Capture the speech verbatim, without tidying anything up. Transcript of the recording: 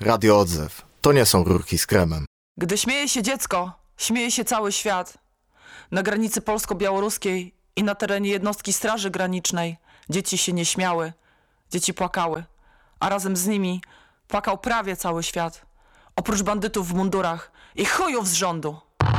Radio Odzew. To nie są rurki z kremem. Gdy śmieje się dziecko, śmieje się cały świat. Na granicy polsko-białoruskiej i na terenie jednostki Straży Granicznej dzieci się nie śmiały, dzieci płakały, a razem z nimi płakał prawie cały świat. Oprócz bandytów w mundurach i chujów z rządu.